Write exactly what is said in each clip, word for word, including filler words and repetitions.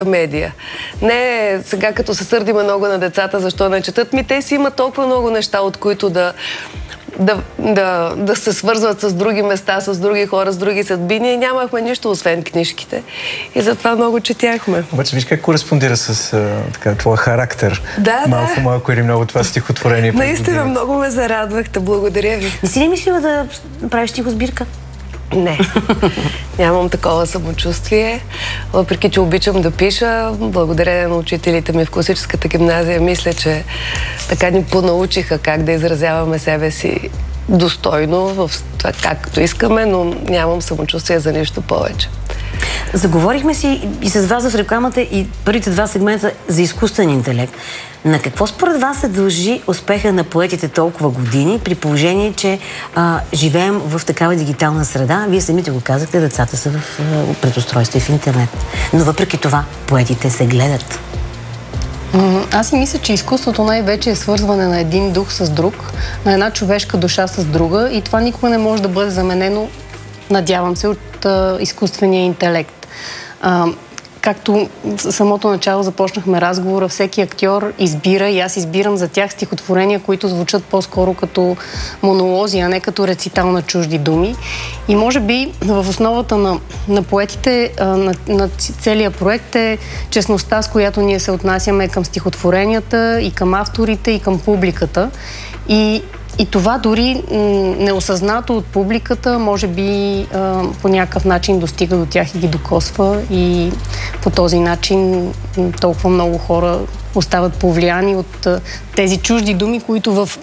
медия. Не сега като се сърдиме много на децата, защо не четат, ми те си имат толкова много неща, от които да, да, да, да се свързват с други места, с други хора, с други съдбини. И нямахме нищо, освен книжките. И затова много четяхме. Обаче виж как кореспондира с а, така, твоя характер. Да, малко, да. малко или много това стихотворение. Наистина много ме зарадвахте. Благодаря ви. Не си ли мислила да правиш стихосбирка? Не. Нямам такова самочувствие. Въпреки че обичам да пиша, благодарение на учителите ми в класическата гимназия, мисля, че така ни понаучиха как да изразяваме себе си достойно в това, както искаме, но нямам самочувствие за нищо повече. Заговорихме си и с вас в рекламата и първите два сегмента за изкуствен интелект. На какво според вас се дължи успеха на поетите толкова години, при положение, че а, живеем в такава дигитална среда? Вие самите го казахте, децата са в а, предустройство и в интернет. Но въпреки това, поетите се гледат. Аз си мисля, че изкуството най-вече е свързване на един дух с друг, на една човешка душа с друга и това никога не може да бъде заменено, надявам се, от а, изкуствения интелект. А, Както в самото начало започнахме разговора, всеки актьор избира и аз избирам за тях стихотворения, които звучат по-скоро като монолози, а не като рецитал на чужди думи. И може би в основата на, на поетите, на, на целия проект е честността, с която ние се отнасяме към стихотворенията и към авторите и към публиката. И И това дори неосъзнато от публиката, може би по някакъв начин достига до тях и ги докосва и по този начин толкова много хора остават повлияни от тези чужди думи, които в,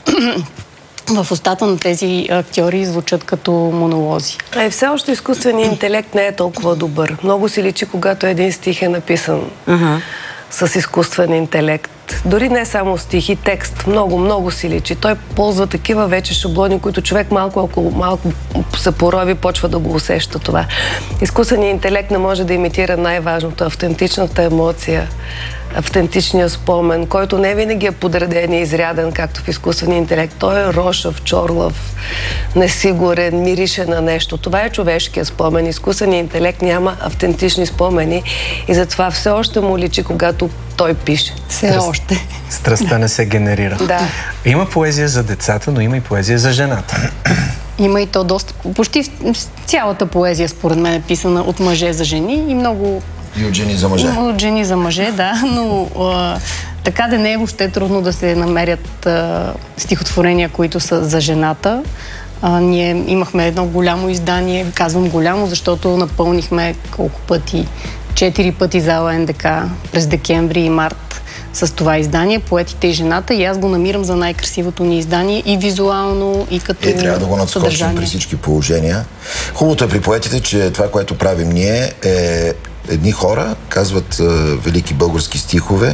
в устата на тези актьори звучат като монолози. А и все още изкуственият интелект не е толкова добър. Много си личи, когато един стих е написан uh-huh. с изкуствен интелект. Дори не само стих и текст. Много, много си личи. Той ползва такива вече шаблони, които човек малко, ако малко се порови, почва да го усеща това. Изкуственият интелект не може да имитира най-важното, автентичната емоция, автентичния спомен, който не винаги е подреден и изряден, както в изкуствения интелект. Той е рошав, чорлав, несигурен, мирише на нещо. Това е човешкия спомен. Изкуственият интелект няма автентични спомени и затова все още му личи, когато той пише. Все Страст... още. Страстта не се генерира. Да. Има поезия за децата, но има и поезия за жената. Има и то доста... Почти цялата поезия, според мен, е писана от мъже за жени и много... И от жени за мъже. И от жени за мъже, да, но а, така да не е въобще трудно да се намерят а, стихотворения, които са за жената. А, ние имахме едно голямо издание, казвам голямо, защото напълнихме колко пъти, четири пъти зала Н Д К през декември и март с това издание, Поетите и жената, и аз го намирам за най-красивото ни издание и визуално, и като Е, трябва да го надскочим при всички положения. Хубавото е при поетите, че това, което правим ние, е едни хора казват а, велики български стихове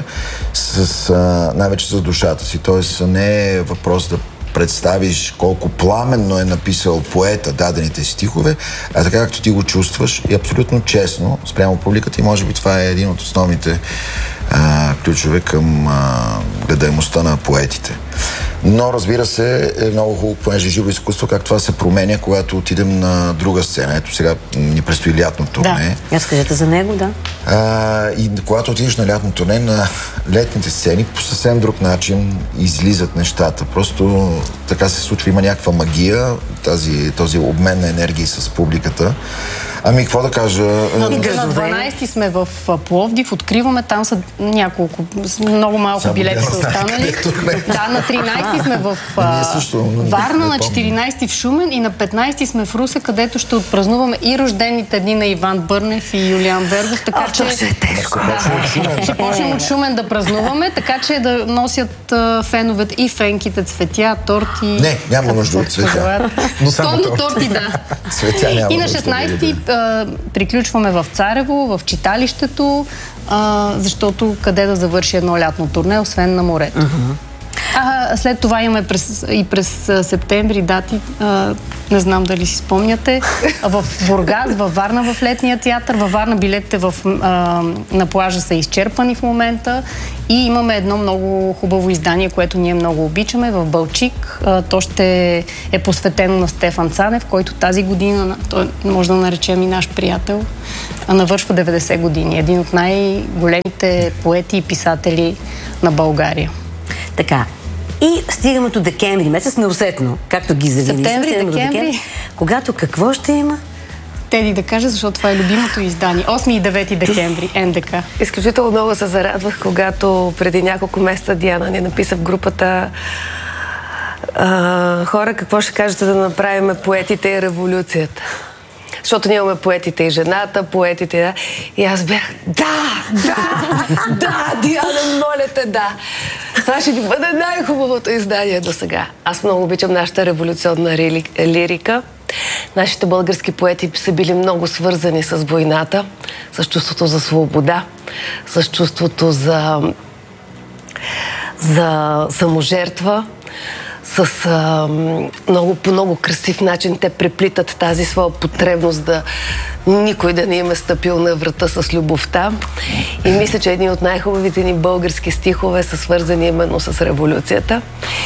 с, а, най-вече с душата си. Тоест не е въпрос да представиш колко пламенно е написал поета дадените стихове, а така както ти го чувстваш и абсолютно честно спрямо публиката, и може би това е един от основните а, ключове към а, гледаемостта на поетите. Но, разбира се, е много хубаво, понеже живо изкуство, как това се променя, когато отидем на друга сцена. Ето сега ни предстои лятно турне. Да, разкажете за него, да. А, и когато отидеш на лятно турне, на летните сцени, по съвсем друг начин излизат нещата. Просто така се случва, има някаква магия, тази, този обмен на енергии с публиката. Ами, какво да кажа? На, на дванайсети сме в Пловдив, откриваме, там са няколко, много малко Само билети са останали. Да, на тринайсети сме в а, също, Варна, на четиринайсети в Шумен и на петнайсети сме в Русе, където ще отпразнуваме и рождените дни на Иван Бърнев и Юлиан Вергов. Така О, че ще е тежко. Да, ще почнем от Шумен да празнуваме, така че да носят а, феновете и фенките цветя, торти. Не, няма нужда от цветя. Но само торти. торти, да. Цветя няма. И на шестнайсети приключваме в Царево, в читалището, а, защото къде да завърши едно лятно турне, освен на морето. Uh-huh. А, след това имаме през, и през а, септември дати, а, не знам дали си спомняте, в Бургас, във Варна в летния театър. Във Варна билетите в, а, на плажа са изчерпани в момента и имаме едно много хубаво издание, което ние много обичаме в Балчик. А, то ще е посветено на Стефан Цанев, който тази година, той може да наречем и наш приятел, навършва деветдесет години. Един от най-големите поети и писатели на България. Така. И стигаме до декември месец, неусетно, както ги завиди. Септември, декември. декември. Когато какво ще има? Теди да каже, защото това е любимото издание. осми и девети декември, Н Д К. Изключително много се зарадвах, когато преди няколко месеца Диана ни написа в групата а, хора, какво ще кажете да направим поетите и революцията? Защото ние имаме поетите и жената, поетите, да. И аз бях, да, да, да, Диана, моля те, да. Това ще ни бъде най-хубавото издание до сега. Аз много обичам нашата революционна лирика. Нашите български поети са били много свързани с войната, с чувството за свобода, с чувството за, за саможертва. С а, много, по много красив начин те преплитат тази своя потребност да никой да не им е стъпил на врата с любовта. И мисля, че едни от най-хубавите ни български стихове са свързани именно с революцията.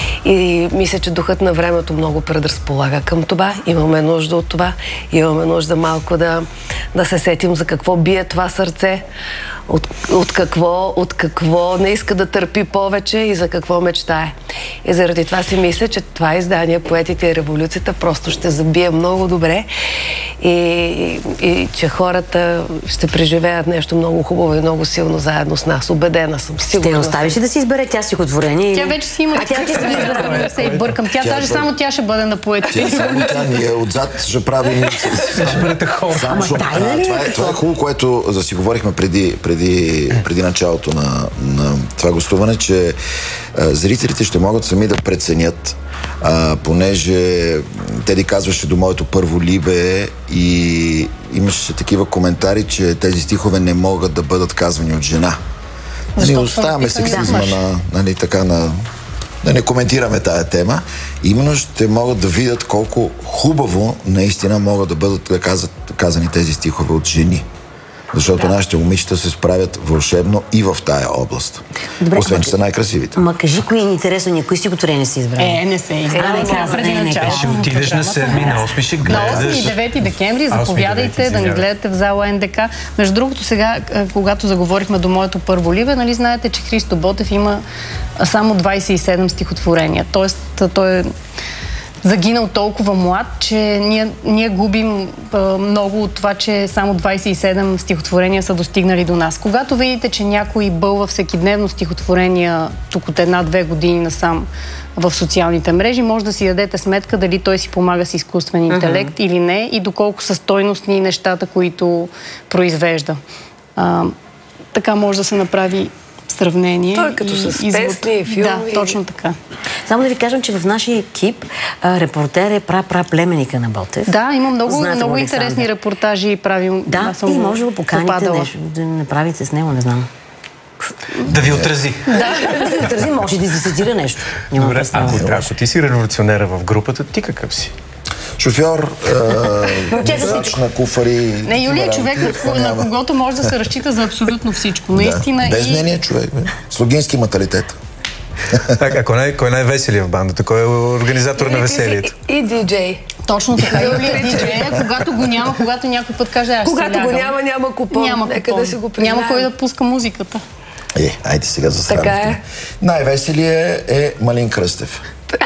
И мисля, че духът на времето много предразполага към това. Имаме нужда от това. Имаме нужда малко да, да се сетим за какво бие това сърце, от, от, какво, от какво не иска да търпи повече и за какво мечтае. И заради това си мисля, че това издание "Поетите и революцията" просто ще забие много добре и, и, и че хората ще преживеят нещо много хубаво и много силно заедно с нас. Убедена съм. Сигурно. Ще оставиш ли да си избере тя стихотворение? Тя вече си има. А тя ти се избира. Да се и бъркам. Тя, тя даже бър... само тя ще бъде на поетите. Тя само тя, ние отзад ще правим... Ще бъдете хора. Само, шо... а, това, е, това е хубаво, което да си говорихме преди, преди, преди началото на, на това гостуване, че а, зрителите ще могат сами да преценят, а, понеже Теди казваше "до моето първо либе" и имаше такива коментари, че тези стихове не могат да бъдат казвани от жена. Ние оставяме сексизма на, нали, така на... да не коментираме тая тема. Именно ще могат да видят колко хубаво наистина могат да бъдат да казат, казани тези стихове от жени. Защото да. Нашите момичета се справят вълшебно и в тая област. Добре, освен, че са най-красивите. Ма кажи, кои е интересно, някои стихотворения си избрали? Е, не се избрали. Е, преди начало. Ще отидеш на седми, на осми, ще гледаш. На осми и девети декември заповядайте да ни гледате в зала Н Д К. Между другото, сега, когато заговорихме "до моето първо либе", нали знаете, че Христо Ботев има само двайсет и седем стихотворения. Тоест, той е загинал толкова млад, че ние, ние губим а, много от това, че само двайсет и седем стихотворения са достигнали до нас. Когато видите, че някой бълва всекидневно стихотворения тук от една-две години насам в социалните мрежи, може да си дадете сметка дали той си помага с изкуствен интелект uh-huh. или не и доколко са стойностни нещата, които произвежда. А, така може да се направи сравнение. Той като и, с песни и филми. Да, точно така. Само да ви кажем, че в нашия екип а, репортер е пра-пра-племеника на Ботев. Да, има много, Знаете много Александър. интересни репортажи и правим. Да, и може да го поканите нещо, да направите с него, не знам. Да ви отрази. Да, да ви отрази, може да извисетира нещо. Няма Добре, представа. ако, ако ти си революционера в групата, ти какъв си? Шофьор, водач на куфари... Не, Юлия е човек, на, на когото може да се разчита за абсолютно всичко. Наистина. Да, без и... мнение човек. Бе. Слугински менталитет. Так, кой, най- кой е най-веселият в бандата? Кой е организатор на веселието? И диджей. Точно така. Юлия диджея, когато го няма, когато някой път каже аз Когато го няма, няма купон. Няма Нека купон. да си го признаем. Няма кой да пуска музиката. Е, айде сега за Така срамите. е. Най-веселият е Малин Кръстев.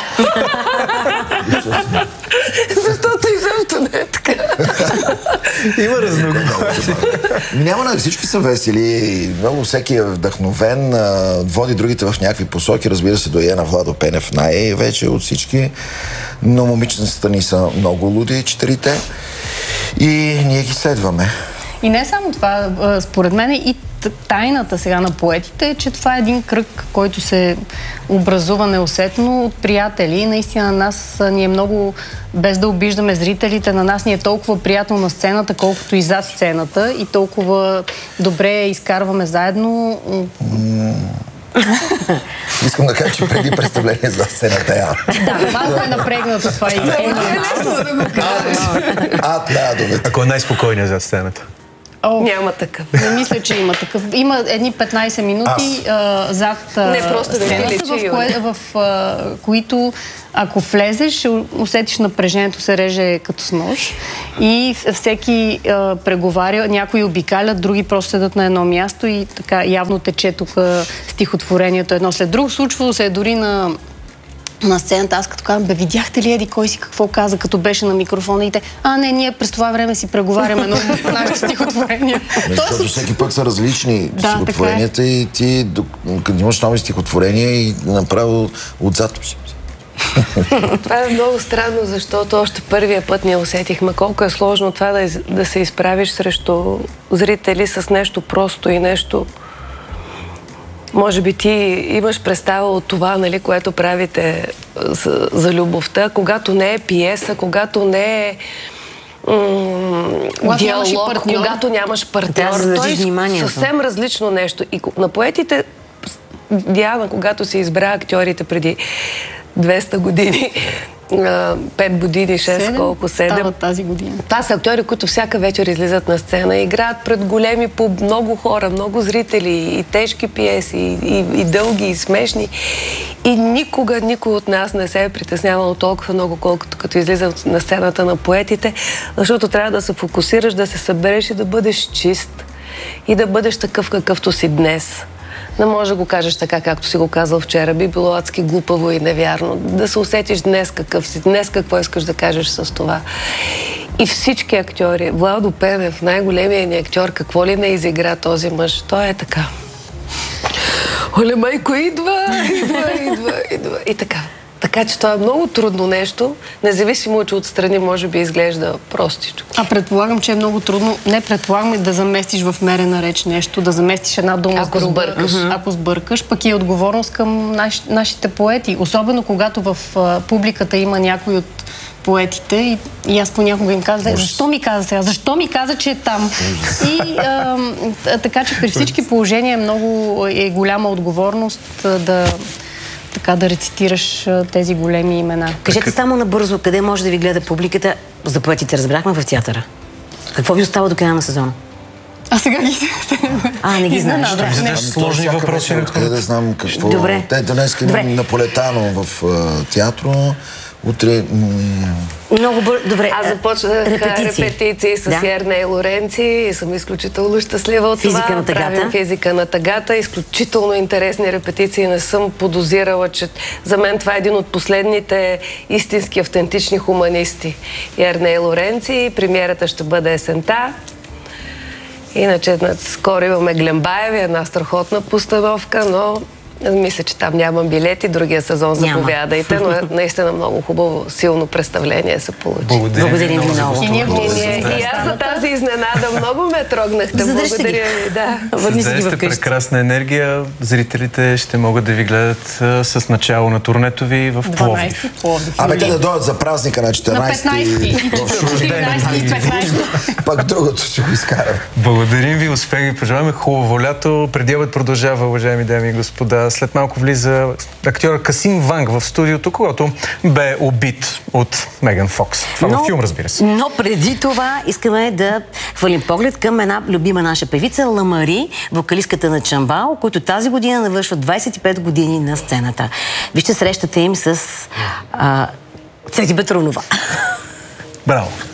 Защото изобщо не е така. Има разногласия. Няма, на всички са весели. Много всеки е вдъхновен, води другите в някакви посоки. Разбира се, дойде на Владо Пенев най-вече от всички. Но момичетата ни са много луди, четирите. И ние ги следваме. И не само това, според мен и тайната сега на поетите е, че това е един кръг, който се образува неусетно от приятели. Наистина на нас ни е много, без да обиждаме зрителите, на нас ни е толкова приятно на сцената, колкото и зад сцената и толкова добре изкарваме заедно. Искам да кажа, че преди представление за сцената е Да, малко е напрегнато това и ад на адовете. Ако е най-спокойният за сцената? О, няма такъв. Не мисля, че има такъв. Има едни петнайсет минути а, зад а, не, просто сцената, да в, кое, в а, които ако влезеш, ще усетиш напрежението, се реже като с нож и всеки а, преговаря, някои обикалят, други просто седат на едно място и така явно тече тук стихотворението едно след друго. Случвало се е дори на на сцената, аз като казвам, бе, видяхте ли еди кой си какво каза, като беше на микрофона и те, а не, ние през това време си преговаряме на нашите стихотворения. Защото всеки път са различни да, стихотворенията е. И ти, като имаш нови стихотворения и направо отзад си. Това е много странно, защото още първия път ние усетихме колко е сложно това да, да се изправиш срещу зрители с нещо просто и нещо. Може би ти имаш представа от това, нали, което правите за, за любовта, когато не е пиеса, когато не е м- диалог, когато нямаш партньор. Да, Той е съвсем различно нещо. И на поетите, Диана, когато се избра актьорите преди двеста години, пет години, шест, колко, седем. Става тази година. Това са актьори, които всяка вечер излизат на сцена и играят пред големи, по много хора, много зрители, и тежки пиеси, и, и, и дълги, и смешни. И никога никой от нас не се е притеснявал толкова много, колкото като излизат на сцената на поетите, защото трябва да се фокусираш, да се събереш и да бъдеш чист. И да бъдеш такъв, какъвто си днес. Не може да го кажеш така, както си го казал вчера. Би било адски глупаво и невярно. Да се усетиш днес какъв си, днес какво искаш да кажеш с това. И всички актьори, Владо Пенев, най-големият ни актьор, какво ли не изигра този мъж, той е така. Оле, майко, идва, идва, идва, идва. И така. Така че това е много трудно нещо, независимо, че отстрани може би изглежда простичко. А предполагам, че е много трудно, не предполагам да заместиш в мерена реч нещо, да заместиш една дума ако с друга. Сбъркаш. Ако сбъркаш, пък и отговорност към наш, нашите поети. Особено когато в а, публиката има някой от поетите и, и аз понякога им казвам, защо ми каза сега? Защо ми каза, че е там? И а, така че при всички положения е много е голяма отговорност да така да рецитираш тези големи имена. Кажете само набързо, къде може да ви гледа публиката? За поетите разбрахме в театъра. Какво ви остава до края на сезона? А сега ги... А, не ги знаеш. Ще ви задаш сложни въпроси. Откъде да знам какво... Добре. Те днес имам Наполетано в театро. Утре... Много бър... Добре. Аз започнах репетиции, репетиции с да. Ерне и Лоренци и съм изключително щастлива от физика това. На тъгата. Правим физика на тъгата. Изключително интересни репетиции. Не съм подозирала, че за мен това е един от последните истински автентични хуманисти. Ерне и Лоренци. Премиерата ще бъде есента. Иначе скоро имаме Глембаеви, една страхотна постановка, но мисля, че там нямам билети. Другия сезон заповядайте, но е наистина много хубаво, силно представление се получи. Благодарим, Благодарим ви много. И, ние И, и аз за тази изненада много ме трогнахте. Благодаря ви. Да. Създадете прекрасна енергия. Зрителите ще могат да ви гледат а, с начало на турнето ви в Пловдив. Абе, те да дойдат за празника на четиринайсети. На петнайсети. четиринайсети и петнайсети. Пак другото ще го изкарам. Благодарим ви, успех ви пожелаваме. Хубаво лято. Предявът продължава, уважаеми дами и господа. След малко влиза актьора Касим Ванг в студиото, когато бе убит от Меган Фокс. Това но, във филм, разбира се. Но преди това искаме да хвалим поглед към една любима наша певица Ламари, вокалистката на Чамбал, които тази година навършват двайсет и пет години на сцената. Вижте срещата им с а, Цвети Петрунова. Браво!